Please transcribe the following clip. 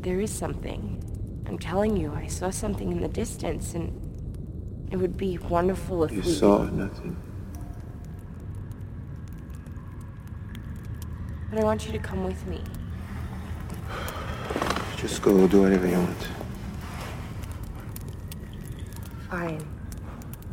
there is something. I'm telling you, I saw something in the distance, and it would be wonderful if You saw nothing. But I want you to come with me. Just go do whatever you want. Fine.